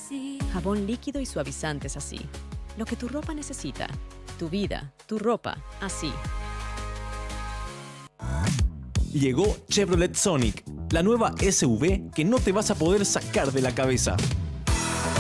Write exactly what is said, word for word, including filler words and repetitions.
Jabón líquido y suavizantes así. Lo que tu ropa necesita. Tu vida, tu ropa, así. Llegó Chevrolet Sonic, la nueva S U V que no te vas a poder sacar de la cabeza.